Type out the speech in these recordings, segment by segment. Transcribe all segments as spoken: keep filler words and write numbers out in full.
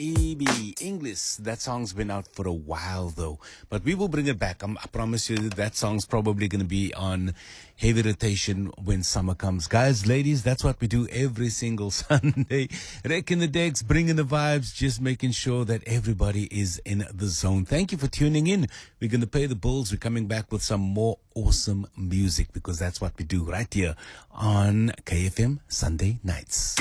E B English. That song's been out for a while though, but we will bring it back. I'm, I promise you that song's probably going to be on heavy rotation when summer comes. Guys, ladies, that's what we do every single Sunday. Wrecking the decks, bringing the vibes, just making sure that everybody is in the zone. Thank you for tuning in. We're going to pay the bills. We're coming back with some more awesome music because that's what we do right here on K F M Sunday nights.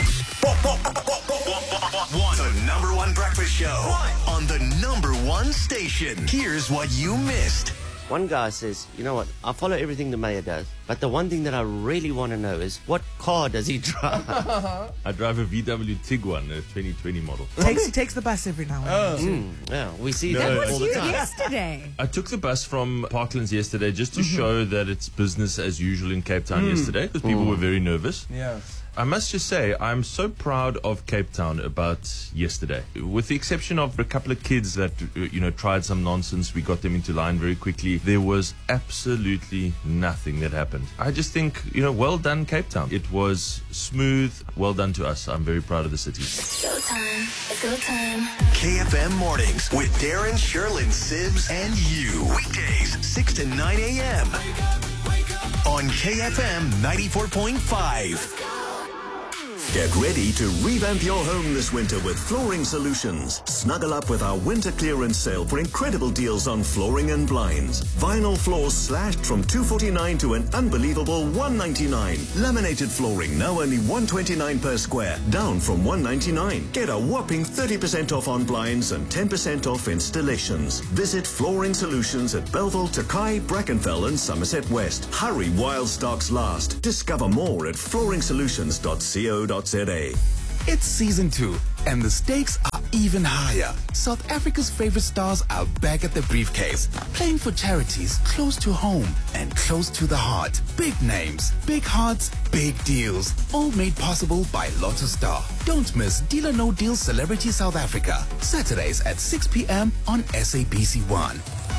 One. The number one breakfast show one. On the number one station. Here's what you missed. One guy says, you know what, I follow everything the mayor does, but the one thing that I really want to know is what car does he drive? I drive a V W Tiguan, a twenty twenty model. Takes, he takes the bus every now and then. Mm, yeah, we see No, that that all was the you time. yesterday. I took the bus from Parklands yesterday just to show that it's business as usual in Cape Town yesterday because people were very nervous. Yeah. I must just say, I'm so proud of Cape Town about yesterday. With the exception of a couple of kids that, uh, you know, tried some nonsense, we got them into line very quickly. There was absolutely nothing that happened. I just think, you know, well done, Cape Town. It was smooth. Well done to us. I'm very proud of the city. Showtime. It's go time. K F M Mornings with Darren, Sherlyn, Sibs, and you. Weekdays, six to nine a.m. on K F M ninety-four point five. Get ready to revamp your home this winter with Flooring Solutions. Snuggle up with our winter clearance sale for incredible deals on flooring and blinds. Vinyl floors slashed from two forty-nine to an unbelievable one ninety-nine. Laminated flooring now only one twenty-nine per square, down from one ninety-nine. Get a whopping thirty percent off on blinds and ten percent off installations. Visit Flooring Solutions at Belleville, Takai, Brackenfell and Somerset West. Hurry while stocks last. Discover more at flooring solutions dot co dot za. It's season two, and the stakes are even higher. South Africa's favorite stars are back at the briefcase, playing for charities close to home and close to the heart. Big names, big hearts, big deals, all made possible by Lotto Star. Don't miss Deal or No Deal Celebrity South Africa, Saturdays at six p.m. on S A B C one.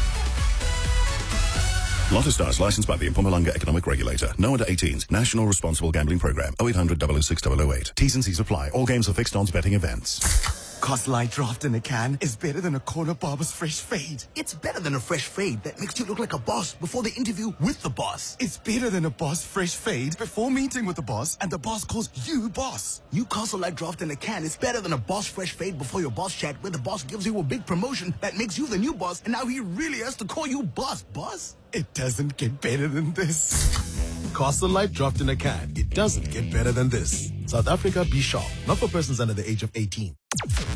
Lotto Stars, licensed by the Mpumalanga Economic Regulator. No under eighteens. National Responsible Gambling Program. oh eight hundred, double oh six, double oh eight. T's and C's apply. All games are fixed odds betting events. Cost light draft in a can is better than a corner barber's fresh fade. It's better than a fresh fade that makes you look like a boss before the interview with the boss. It's better than a boss fresh fade before meeting with the boss and the boss calls you boss. Newcastle Light Draft in a can is better than a boss fresh fade before your boss chat where the boss gives you a big promotion that makes you the new boss and now he really has to call you boss, boss. It doesn't get better than this. Castle Light Draft in a can. It doesn't get better than this. South Africa, be sharp. Not for persons under the age of eighteen.